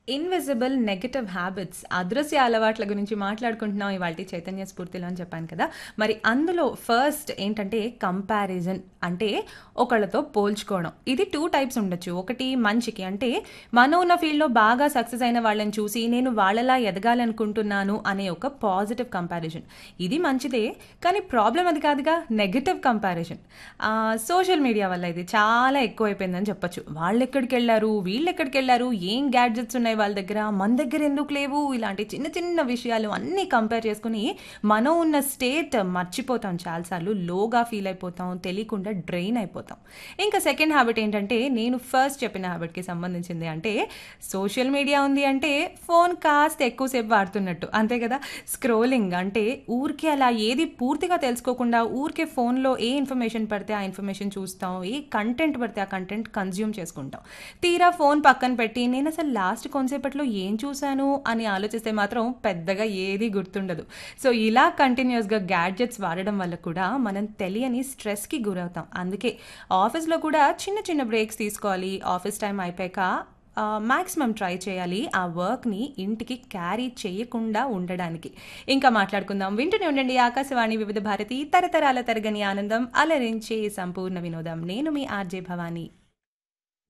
Invisible negative habits అదృశ్య అలవాట్ల గురించి మాట్లాడుకుంటున్నాం ఇవాళ చైతన్య స్ఫూర్తిలో అని చెప్పాను కదా. మరి అందులో ఫస్ట్ ఏంటంటే కంపారిజన్, అంటే ఒకళ్ళతో పోల్చుకోవడం. ఇది టూ టైప్స్ ఉండొచ్చు. ఒకటి మంచికి, అంటే మనం ఉన్న ఫీల్డ్లో బాగా సక్సెస్ అయిన వాళ్ళని చూసి నేను వాళ్ళలా ఎదగాలనుకుంటున్నాను అనే ఒక పాజిటివ్ కంపారిజన్. ఇది మంచిదే, కానీ ప్రాబ్లం అది కాదుగా, నెగటివ్ కంపారిజన్. సోషల్ మీడియా వల్ల ఇది చాలా ఎక్కువైపోయిందని చెప్పొచ్చు. వాళ్ళు ఎక్కడికి వెళ్ళారు, వీళ్ళు ఎక్కడికి వెళ్ళారు, ఏం గ్యాడ్జెట్స్ ఉన్నాయి వాళ్ళ దగ్గర, మన దగ్గర ఎందుకు లేవు, ఇలాంటి చిన్న చిన్న విషయాలు అన్నీ కంపేర్ చేసుకుని మనం ఉన్న స్టేట్ మర్చిపోతాం. చాలాసార్లు లోగా ఫీల్ అయిపోతాం, తెలియకుండా డ్రైన్ అయిపోతాం. ఇంకా సెకండ్ హ్యాబిట్ ఏంటంటే, నేను ఫస్ట్ చెప్పిన హ్యాబిట్కి సంబంధించింది. అంటే సోషల్ మీడియా ఉంది అంటే ఫోన్ కాస్త ఎక్కువసేపు వాడుతున్నట్టు, అంతే కదా. స్క్రోలింగ్ అంటే ఊరికే అలా ఏది పూర్తిగా తెలుసుకోకుండా ఊరికే ఫోన్లో ఏ ఇన్ఫర్మేషన్ పడితే ఆ ఇన్ఫర్మేషన్ చూస్తాం, ఏ కంటెంట్ పడితే ఆ కంటెంట్ కన్జ్యూమ్ చేసుకుంటాం. తీరా ఫోన్ పక్కన పెట్టి నేను అసలు లాస్ట్ కొంతసేపట్లో ఏం చూశాను అని ఆలోచిస్తే మాత్రం పెద్దగా ఏది గుర్తుండదు. సో ఇలా కంటిన్యూస్గా గ్యాడ్జెట్స్ వాడడం వల్ల కూడా మనం తెలియని స్ట్రెస్కి గురవుతాం. అందుకే ఆఫీస్లో కూడా చిన్న చిన్న బ్రేక్స్ తీసుకోవాలి. ఆఫీస్ టైం అయిపోయాక మ్యాక్సిమం ట్రై చేయాలి ఆ వర్క్ని ఇంటికి క్యారీ చేయకుండా ఉండడానికి. ఇంకా మాట్లాడుకుందాం, వింటూనే ఉండండి ఆకాశవాణి వివిధ భారతి, తరతరాల తరగని ఆనందం, అలరించే సంపూర్ణ వినోదం. నేను మీ ఆర్జే భవానీ.